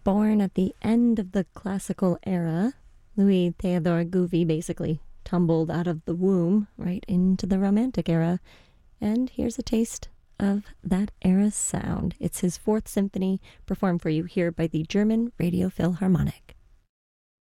Born at the end of the classical era, Louis Theodore Gouvy basically tumbled out of the womb right into the Romantic era. And here's a taste of that era's sound. It's his Fourth Symphony, performed for you here by the German Radio Philharmonic.